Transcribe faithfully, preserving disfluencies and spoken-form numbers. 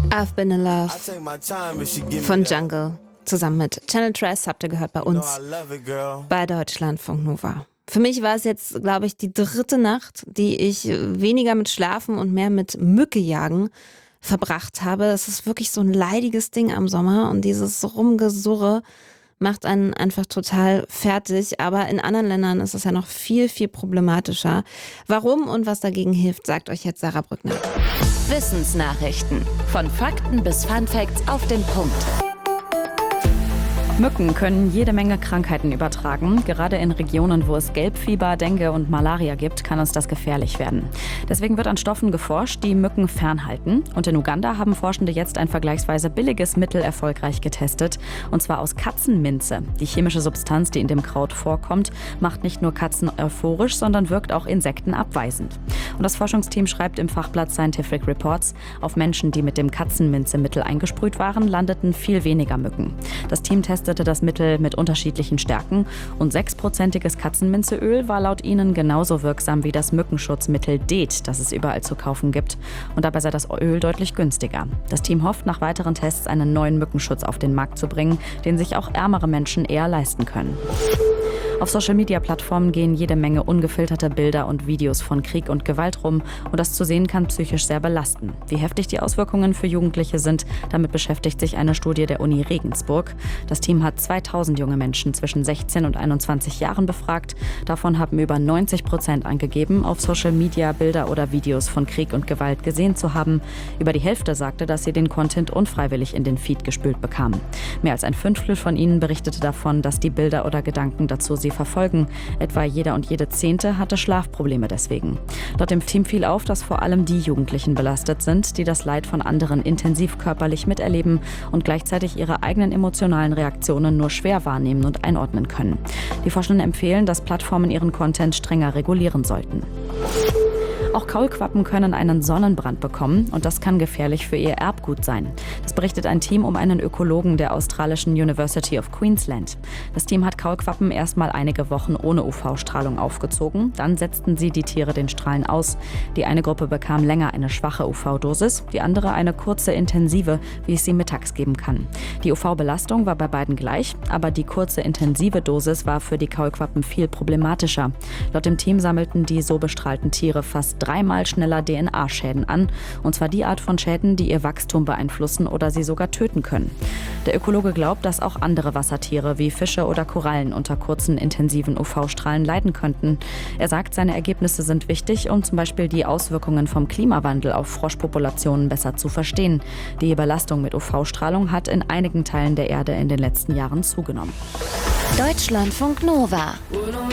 I've Been in Love von Jungle. Zusammen mit Channel Tres habt ihr gehört bei uns bei Deutschlandfunk Nova. Für mich war es jetzt, glaube ich, die dritte Nacht, die ich weniger mit Schlafen und mehr mit Mückejagen verbracht habe. Es ist wirklich so ein leidiges Ding am Sommer und dieses Rumgesurre macht einen einfach total fertig. Aber in anderen Ländern ist es ja noch viel, viel problematischer. Warum und was dagegen hilft, sagt euch jetzt Sarah Brückner. Wissensnachrichten. Von Fakten bis Funfacts auf den Punkt. Mücken können jede Menge Krankheiten übertragen. Gerade in Regionen, wo es Gelbfieber, Dengue und Malaria gibt, kann uns das gefährlich werden. Deswegen wird an Stoffen geforscht, die Mücken fernhalten. Und in Uganda haben Forschende jetzt ein vergleichsweise billiges Mittel erfolgreich getestet. Und zwar aus Katzenminze. Die chemische Substanz, die in dem Kraut vorkommt, macht nicht nur Katzen euphorisch, sondern wirkt auch Insekten abweisend. Und das Forschungsteam schreibt im Fachblatt Scientific Reports, auf Menschen, die mit dem Katzenminze-Mittel eingesprüht waren, landeten viel weniger Mücken. Das Team testet das Mittel mit unterschiedlichen Stärken und sechsprozentiges Katzenminzeöl war laut ihnen genauso wirksam wie das Mückenschutzmittel D E T, das es überall zu kaufen gibt. Und dabei sei das Öl deutlich günstiger. Das Team hofft, nach weiteren Tests einen neuen Mückenschutz auf den Markt zu bringen, den sich auch ärmere Menschen eher leisten können. Auf Social-Media-Plattformen gehen jede Menge ungefilterte Bilder und Videos von Krieg und Gewalt rum und das zu sehen kann psychisch sehr belasten. Wie heftig die Auswirkungen für Jugendliche sind, damit beschäftigt sich eine Studie der Uni Regensburg. Das Team hat zweitausend junge Menschen zwischen sechzehn und einundzwanzig Jahren befragt. Davon haben über neunzig Prozent angegeben, auf Social-Media Bilder oder Videos von Krieg und Gewalt gesehen zu haben. Über die Hälfte sagte, dass sie den Content unfreiwillig in den Feed gespült bekamen. Mehr als ein Fünftel von ihnen berichtete davon, dass die Bilder oder Gedanken dazu sie verfolgen. Etwa jeder und jede Zehnte hatte Schlafprobleme deswegen. Laut dem Team fiel auf, dass vor allem die Jugendlichen belastet sind, die das Leid von anderen intensiv körperlich miterleben und gleichzeitig ihre eigenen emotionalen Reaktionen nur schwer wahrnehmen und einordnen können. Die Forschenden empfehlen, dass Plattformen ihren Content strenger regulieren sollten. Auch Kaulquappen können einen Sonnenbrand bekommen und das kann gefährlich für ihr Erbgut sein. Das berichtet ein Team um einen Ökologen der australischen University of Queensland. Das Team hat Kaulquappen erstmal einige Wochen ohne U V-Strahlung aufgezogen. Dann setzten sie die Tiere den Strahlen aus. Die eine Gruppe bekam länger eine schwache U V-Dosis, die andere eine kurze intensive, wie es sie mittags geben kann. Die U V-Belastung war bei beiden gleich, aber die kurze intensive Dosis war für die Kaulquappen viel problematischer. Laut dem Team sammelten die so bestrahlten Tiere fast dreimal schneller D N A-Schäden an. Und zwar die Art von Schäden, die ihr Wachstum beeinflussen oder sie sogar töten können. Der Ökologe glaubt, dass auch andere Wassertiere wie Fische oder Korallen unter kurzen, intensiven U V-Strahlen leiden könnten. Er sagt, seine Ergebnisse sind wichtig, um zum Beispiel die Auswirkungen vom Klimawandel auf Froschpopulationen besser zu verstehen. Die Belastung mit U V-Strahlung hat in einigen Teilen der Erde in den letzten Jahren zugenommen. Deutschlandfunk Nova.